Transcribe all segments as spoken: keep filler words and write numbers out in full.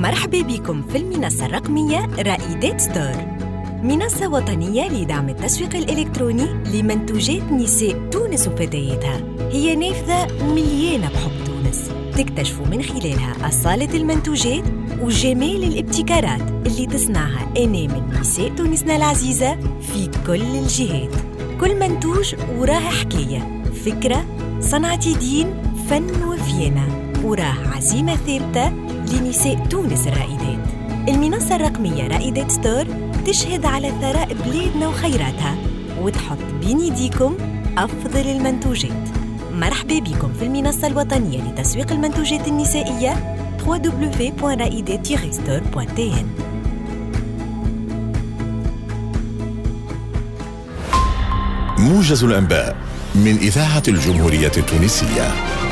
مرحبا بكم في المنصة الرقمية رائدات ستور، منصة وطنية لدعم التسويق الإلكتروني لمنتوجات نساء تونس وفتياتها. هي نافذة مليانة بحب تونس، تكتشفوا من خلالها أصالة المنتوجات وجمال الابتكارات اللي تصنعها أنامل نساء تونسنا العزيزة في كل الجهات. كل منتوج وراه حكاية، فكرة، صنعة يدين، فن وفيانة، وراه عزيمة ثابتة لنساء تونس الرائدات. المنصة الرقمية رائدات ستور تشهد على ثراء بلادنا وخيراتها، وتحط بين يديكم أفضل المنتوجات. مرحبا بكم في المنصة الوطنية لتسويق المنتوجات النسائية دبليو دبليو دبليو دوت رائدات ستور دوت تي إن. موجز الأنباء من إذاعة الجمهورية التونسية.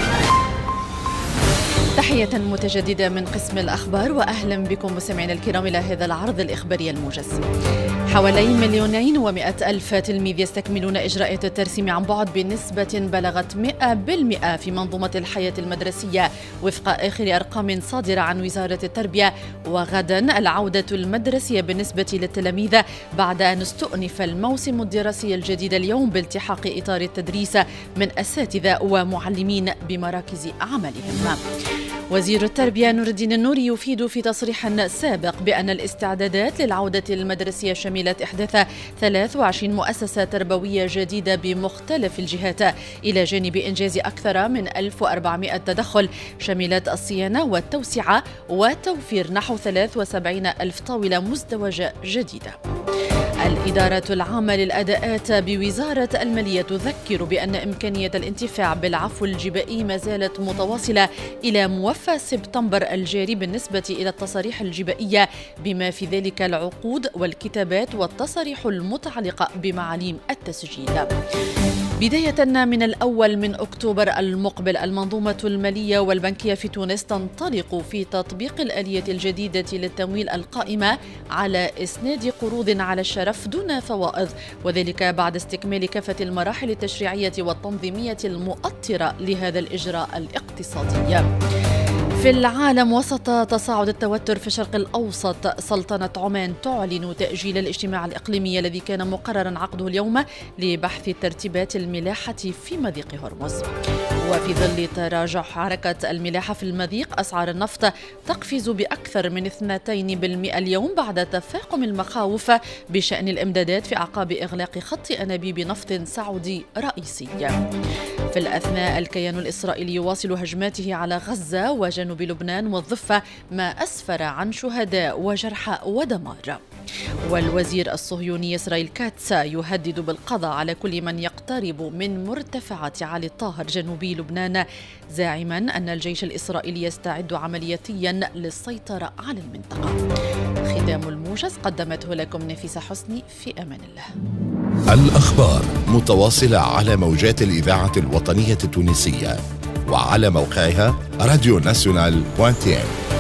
تحية متجددة من قسم الأخبار، وأهلا بكم مستمعينا الكرام إلى هذا العرض الإخباري الموجز. حوالي مليونين ومئة ألف تلميذ يستكملون إجراءات الترسيم عن بعد بنسبة بلغت مئة بالمئة في منظومة الحياة المدرسية وفق آخر أرقام صادرة عن وزارة التربية. وغدا العودة المدرسية بالنسبة للتلاميذ بعد أن استؤنف الموسم الدراسي الجديد اليوم بالتحاق إطار التدريس من أساتذة ومعلمين بمراكز عملهم. وزير التربية نور الدين النوري يفيد في تصريح سابق بأن الاستعدادات للعودة المدرسية شملت إحداث ثلاث وعشرين مؤسسة تربوية جديدة بمختلف الجهات، إلى جانب إنجاز أكثر من ألف وأربعمئة تدخل شملت الصيانة والتوسعة وتوفير نحو ثلاث وسبعين ألف طاولة مزدوجة جديدة. الإدارة العامة للأداءات بوزارة المالية تذكر بأن إمكانية الانتفاع بالعفو الجبائي ما زالت متواصلة إلى موفى سبتمبر الجاري بالنسبة إلى التصاريح الجبائية، بما في ذلك العقود والكتابات والتصاريح المتعلقة بمعاليم التسجيل. بداية من الأول من أكتوبر المقبل المنظومة المالية والبنكية في تونس تنطلق في تطبيق الآلية الجديدة للتمويل القائمة على إسناد قروض على الشرف دون فوائض، وذلك بعد استكمال كافة المراحل التشريعية والتنظيمية المؤطرة لهذا الإجراء الاقتصادي. في العالم، وسط تصاعد التوتر في الشرق الأوسط، سلطنة عمان تعلن تأجيل الاجتماع الإقليمي الذي كان مقررا عقده اليوم لبحث ترتيبات الملاحة في مضيق هرمز. وفي ظل تراجع حركة الملاحة في المضيق، أسعار النفط تقفز بأكثر من اثنين بالمئة اليوم بعد تفاقم المخاوف بشأن الإمدادات في أعقاب إغلاق خط أنابيب نفط سعودي رئيسي. في الأثناء، الكيان الإسرائيلي يواصل هجماته على غزة وجنوب لبنان والضفة، ما أسفر عن شهداء وجرحى ودمار. والوزير الصهيوني إسرائيل كاتس يهدد بالقضاء على كل من يقترب من مرتفعات علي الطاهر جنوبي لبنان، زاعما أن الجيش الإسرائيلي يستعد عملياتيا للسيطرة على المنطقة. ختام الموجز قدمته لكم نفيسة حسني، في أمان الله. الأخبار متواصلة على موجات الإذاعة الوطنية التونسية وعلى موقعها راديو ناسيونال دوت تي إن.